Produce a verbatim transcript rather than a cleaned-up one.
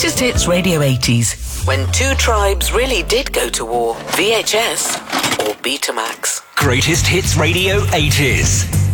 Greatest Hits Radio eighties. When two tribes really did go to war. V H S or Betamax. Greatest Hits Radio eighties.